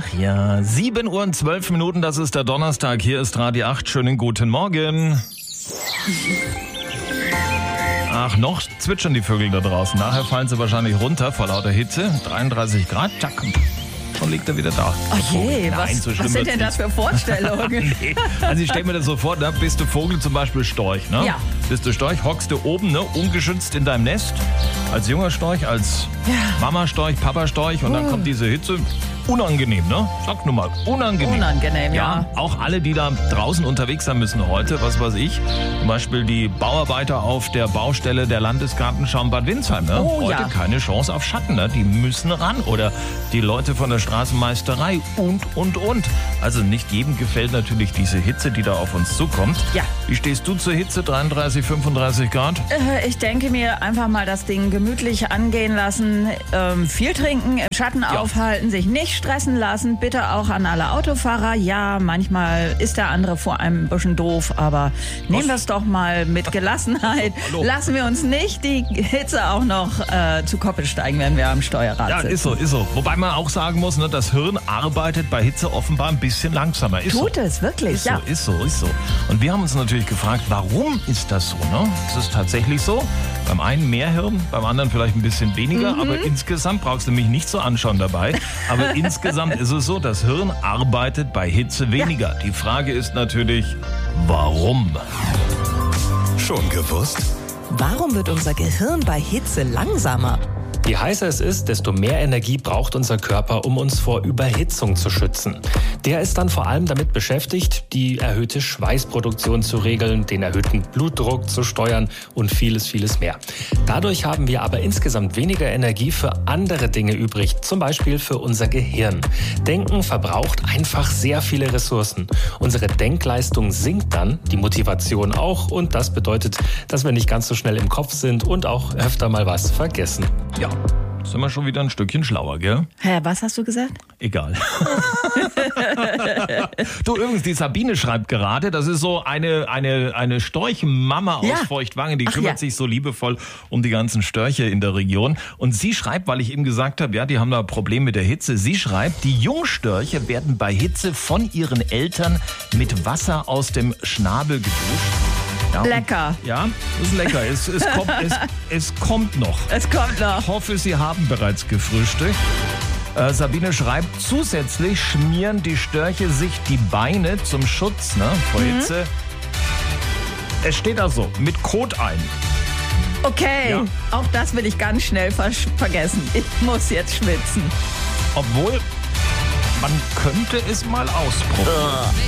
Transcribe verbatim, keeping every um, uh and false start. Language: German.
ja, sieben Uhr und zwölf Minuten, das ist der Donnerstag. Hier ist Radio acht. Schönen guten Morgen. Ach, noch zwitschern die Vögel da draußen. Nachher fallen sie wahrscheinlich runter vor lauter Hitze. dreiunddreißig Grad, zack, schon liegt er wieder da. Oh je, Nein, was, so schlimm was sind wird's denn das für Vorstellungen? nee. Also ich stelle mir das so vor, da bist du Vogel, zum Beispiel Storch, ne? Ja. Bist du Storch, hockst du oben, ne, ungeschützt in deinem Nest, als junger Storch, als Ja. Mama-Storch, Papa-Storch und dann Uh. kommt diese Hitze. Unangenehm, ne? Sag nur mal, unangenehm. Unangenehm, ja. Auch alle, die da draußen unterwegs sein müssen heute, was weiß ich, zum Beispiel die Bauarbeiter auf der Baustelle der Landesgartenschau Bad Windsheim, ne? Oh, heute ja. keine Chance auf Schatten, ne? Die müssen ran. Oder die Leute von der Straßenmeisterei und, und, und. Also nicht jedem gefällt natürlich diese Hitze, die da auf uns zukommt. Ja. Wie stehst du zur Hitze? dreiunddreißig, fünfunddreißig Grad? Äh, Ich denke mir, einfach mal das Ding gemütlich angehen lassen, ähm, viel trinken, im Schatten Ja. aufhalten, sich nicht stressen lassen. Bitte auch an alle Autofahrer. Ja, manchmal ist der andere vor einem ein bisschen doof, aber nehmen wir es doch mal mit Gelassenheit. Hallo. Lassen wir uns nicht die Hitze auch noch äh, zu Koppel steigen, wenn wir am Steuerrad Ja, sitzen. ist so, ist so. Wobei man auch sagen muss, ne, das Hirn arbeitet bei Hitze offenbar ein bisschen langsamer. Ist Tut so. es, wirklich, Ist ja. so, ist so, ist so. Und wir haben uns natürlich gefragt, warum ist das so? Ne? Ist es tatsächlich so? Beim einen mehr Hirn, beim anderen vielleicht ein bisschen weniger, Mhm. aber insgesamt brauchst du mich nicht so anschauen dabei. Aber insgesamt ist es so, das Hirn arbeitet bei Hitze weniger. Die Frage ist natürlich, warum? Schon gewusst? Warum wird unser Gehirn bei Hitze langsamer? Je heißer es ist, desto mehr Energie braucht unser Körper, um uns vor Überhitzung zu schützen. Der ist dann vor allem damit beschäftigt, die erhöhte Schweißproduktion zu regeln, den erhöhten Blutdruck zu steuern und vieles, vieles mehr. Dadurch haben wir aber insgesamt weniger Energie für andere Dinge übrig, zum Beispiel für unser Gehirn. Denken verbraucht einfach sehr viele Ressourcen. Unsere Denkleistung sinkt dann, die Motivation auch, und das bedeutet, dass wir nicht ganz so schnell im Kopf sind und auch öfter mal was vergessen. Ja, sind wir schon wieder ein Stückchen schlauer, gell? Hä, was hast du gesagt? Egal. Du, übrigens, die Sabine schreibt gerade, das ist so eine, eine, eine Storchenmama aus Ja. Feuchtwangen, die Ach kümmert ja. sich so liebevoll um die ganzen Störche in der Region. Und sie schreibt, weil ich eben gesagt habe, ja, die haben da ein Problem mit der Hitze, sie schreibt, die Jungstörche werden bei Hitze von ihren Eltern mit Wasser aus dem Schnabel geduscht. Ja, und- Lecker. Ja, das ist lecker. Es, es, kommt, es, es kommt noch. Es kommt noch. Ich hoffe, Sie haben bereits gefrühstückt. Äh, Sabine schreibt, zusätzlich schmieren die Störche sich die Beine zum Schutz, ne, vor Hitze. Es steht da so, mit Kot ein. Okay, Ja. auch das will ich ganz schnell ver vergessen. Ich muss jetzt schwitzen. Obwohl, man könnte es mal ausprobieren.